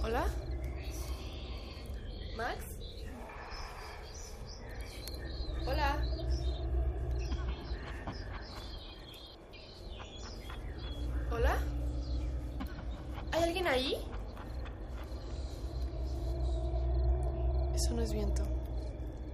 ¿Hola? ¿Max? Hola. ¿Hola? ¿Hay alguien ahí? Eso no es viento.